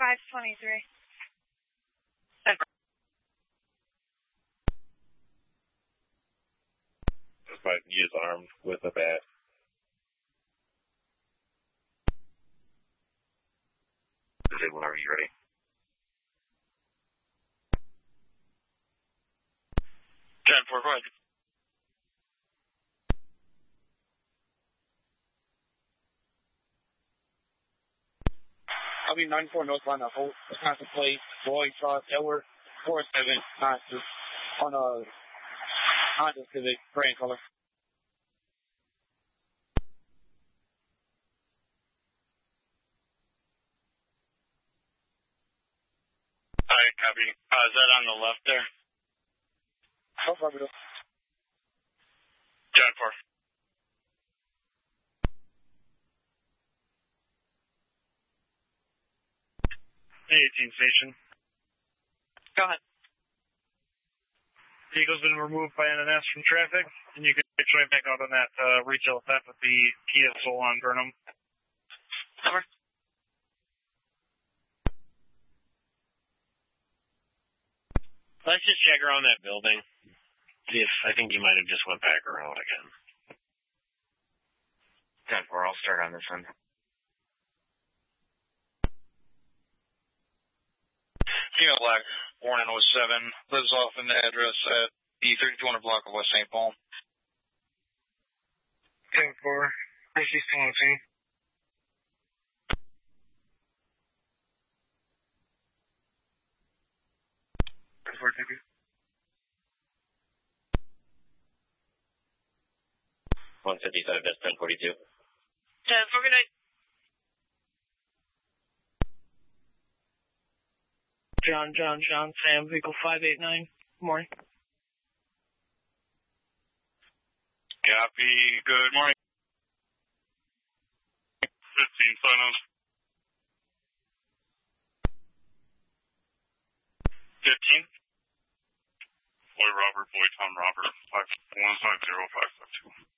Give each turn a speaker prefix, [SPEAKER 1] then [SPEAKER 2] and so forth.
[SPEAKER 1] 523.
[SPEAKER 2] But he is armed with a bat. Whenever you're ready.
[SPEAKER 3] 10-4, go ahead.
[SPEAKER 4] I'll be 94 northbound, Wisconsin plate, Roy Charles Edward, 47 Constance, on a Honda Civic, gray in color.
[SPEAKER 3] Alright, copy. Is that on the left there?
[SPEAKER 4] No problem.
[SPEAKER 3] 10-4. 18 station.
[SPEAKER 1] Go ahead.
[SPEAKER 3] Vehicle's been removed by NNS from traffic, and you can get right back out on that retail theft with the Kia Soul on Burnham.
[SPEAKER 1] Over.
[SPEAKER 2] Let's just check around that building. See if I think you might have just went back around again. 10-4, I'll start on this one.
[SPEAKER 3] Female Black, born in 07, lives off in the address at the 3200 block of West St. Paul. 10-4, is she still on the scene? Thank you.
[SPEAKER 2] 155, that's 1042.
[SPEAKER 1] 10-4, good night. John, Sam, vehicle 589. Good morning.
[SPEAKER 3] Copy, good morning. 15, sign on. 15. Boy Robert, Boy Tom Robert, 5150552.